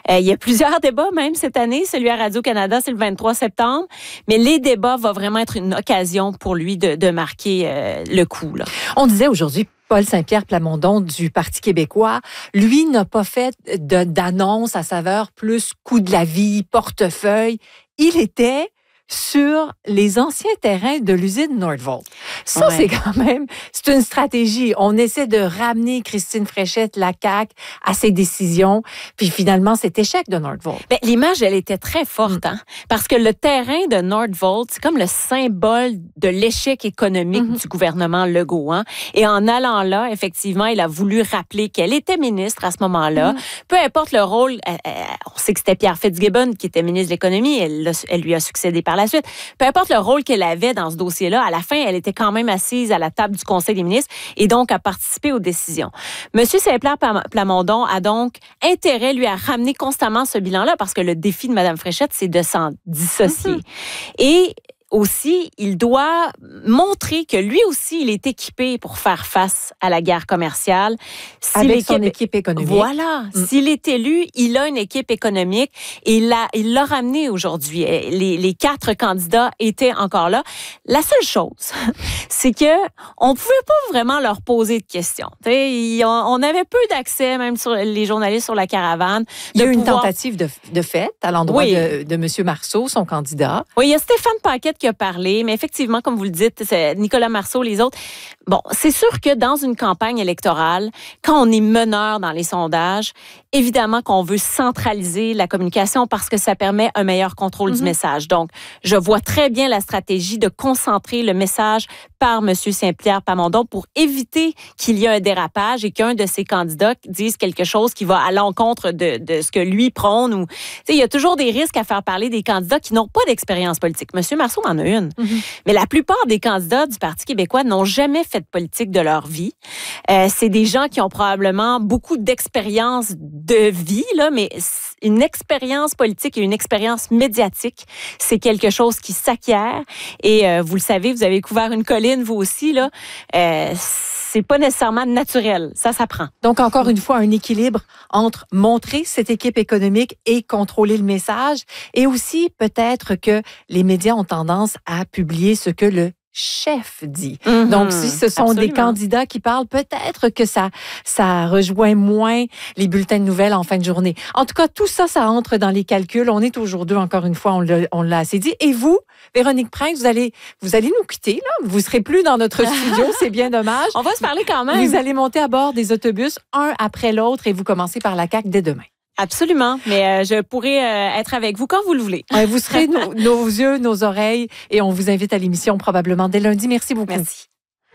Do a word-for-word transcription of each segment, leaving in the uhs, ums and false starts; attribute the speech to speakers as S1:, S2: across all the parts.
S1: Euh, il y a plusieurs débats même cette année. Celui à Radio-Canada, c'est le vingt-trois septembre. Mais les débats vont vraiment être une occasion pour lui de, de marquer euh, le coup, là.
S2: On disait aujourd'hui, Paul Saint-Pierre Plamondon du Parti québécois, lui n'a pas fait de, d'annonce à saveur plus coût de la vie, portefeuille. Il était sur les anciens terrains de l'usine Nordvolt. Ça, ouais. c'est quand même, c'est une stratégie. On essaie de ramener Christine Fréchette, la C A Q, à ses décisions. Puis finalement, cet échec de Nordvolt.
S1: Ben, l'image, elle était très forte, hein? Parce que le terrain de Nordvolt, c'est comme le symbole de l'échec économique mm-hmm. du gouvernement Legault, hein? Et en allant là, effectivement, il a voulu rappeler qu'elle était ministre à ce moment-là. Mm-hmm. Peu importe le rôle, euh, euh, on sait que c'était Pierre Fitzgibbon qui était ministre de l'Économie. Elle, elle lui a succédé par la suite. Peu importe le rôle qu'elle avait dans ce dossier-là, à la fin, elle était quand même assise à la table du Conseil des ministres et donc a participé aux décisions. Monsieur Saint-Pierre Plamondon a donc intérêt, lui, à ramener constamment ce bilan-là parce que le défi de Mme Fréchette, c'est de s'en dissocier. Mm-hmm. Et aussi, il doit montrer que lui aussi, il est équipé pour faire face à la guerre commerciale.
S2: Si Avec son équipe économique.
S1: Voilà. Mm. S'il est élu, il a une équipe économique et il l'a, il l'a ramené aujourd'hui. Les, les quatre candidats étaient encore là. La seule chose, c'est que on pouvait pas vraiment leur poser de questions. T'sais, on avait peu d'accès, même sur les journalistes sur la caravane.
S2: Il y a eu
S1: pouvoir...
S2: une tentative de, de fait à l'endroit oui. de, de M. Marceau, son candidat.
S1: Oui, il y a Stéphane Paquette qui a parlé, mais effectivement, comme vous le dites, c'est Nicolas Marceau, les autres. Bon, c'est sûr que dans une campagne électorale, quand on est meneur dans les sondages, évidemment qu'on veut centraliser la communication parce que ça permet un meilleur contrôle mm-hmm. du message. Donc, je vois très bien la stratégie de concentrer le message par M. Saint-Pierre Plamondon pour éviter qu'il y ait un dérapage et qu'un de ses candidats dise quelque chose qui va à l'encontre de, de ce que lui prône. Ou, il y a toujours des risques à faire parler des candidats qui n'ont pas d'expérience politique. M. Marceau en a une. Mm-hmm. Mais la plupart des candidats du Parti québécois n'ont jamais fait de politique de leur vie. Euh, c'est des gens qui ont probablement beaucoup d'expérience de vie, là, mais une expérience politique et une expérience médiatique, c'est quelque chose qui s'acquiert. Et euh, vous le savez, vous avez couvert une colline, vous aussi, là. Euh, c'est pas nécessairement naturel. Ça s'apprend.
S2: Donc, encore une fois, un équilibre entre montrer cette équipe économique et contrôler le message. Et aussi, peut-être que les médias ont tendance à publier ce que le chef dit. Mm-hmm. Donc, si ce sont Absolument. Des candidats qui parlent, peut-être que ça, ça rejoint moins les bulletins de nouvelles en fin de journée. En tout cas, tout ça, ça entre dans les calculs. On est aujourd'hui, encore une fois, on l'a, on l'a assez dit. Et vous, Véronique Prince, vous allez, vous allez nous quitter, là. Vous serez plus dans notre studio. C'est bien dommage.
S1: On va se parler quand même.
S2: Vous allez monter à bord des autobus, un après l'autre, et vous commencez par la C A Q dès demain.
S1: Absolument, mais euh, je pourrai euh, être avec vous quand vous le voulez.
S2: Ouais, vous serez nos, nos yeux, nos oreilles, et on vous invite à l'émission probablement dès lundi. Merci beaucoup.
S1: Merci.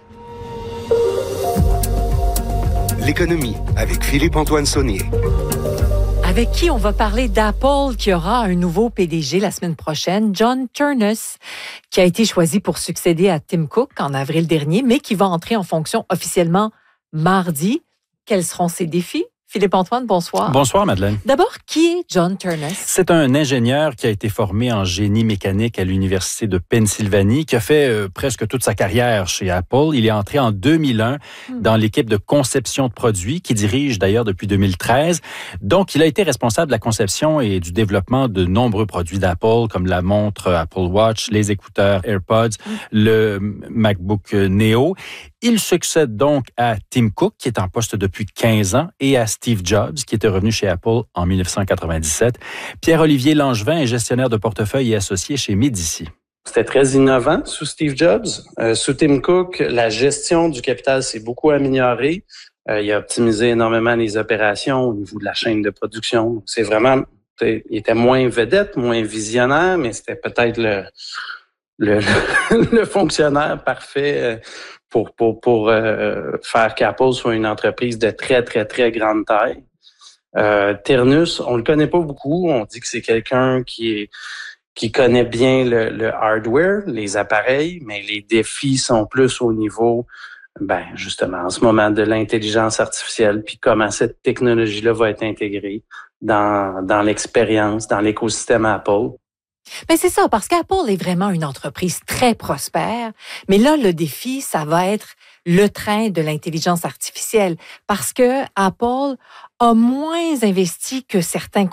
S3: L'économie avec Philippe-Antoine Saunier.
S2: Avec qui on va parler d'Apple, qui aura un nouveau P D G la semaine prochaine, John Ternus, qui a été choisi pour succéder à Tim Cook en avril dernier, mais qui va entrer en fonction officiellement mardi. Quels seront ses défis? Philippe-Antoine, bonsoir.
S4: Bonsoir, Madeleine.
S2: D'abord, qui est John Ternus?
S4: C'est un ingénieur qui a été formé en génie mécanique à l'Université de Pennsylvanie, qui a fait euh, presque toute sa carrière chez Apple. Il est entré en deux mille un hmm. dans l'équipe de conception de produits, qui dirige d'ailleurs depuis deux mille treize. Donc, il a été responsable de la conception et du développement de nombreux produits d'Apple, comme la montre Apple Watch, les écouteurs AirPods, hmm. le MacBook Neo. Il succède donc à Tim Cook, qui est en poste depuis quinze ans, et à Steve Jobs, qui était revenu chez Apple en dix-neuf cent quatre-vingt-dix-sept. Pierre-Olivier Langevin est gestionnaire de portefeuille et associé chez Medici.
S5: C'était très innovant sous Steve Jobs. Euh, sous Tim Cook, la gestion du capital s'est beaucoup améliorée. Euh, il a optimisé énormément les opérations au niveau de la chaîne de production. C'est vraiment, il était moins vedette, moins visionnaire, mais c'était peut-être le, le, le fonctionnaire parfait pour, pour, pour euh, faire qu'Apple soit une entreprise de très, très, très grande taille. Euh, Ternus, on le connaît pas beaucoup. On dit que c'est quelqu'un qui est qui connaît bien le, le hardware, les appareils, mais les défis sont plus au niveau, ben justement, en ce moment, de l'intelligence artificielle, puis comment cette technologie-là va être intégrée dans, dans l'expérience, dans l'écosystème Apple.
S2: Mais c'est ça, parce qu'Apple est vraiment une entreprise très prospère. Mais là, le défi, ça va être le train de l'intelligence artificielle, parce que Apple a moins investi que certains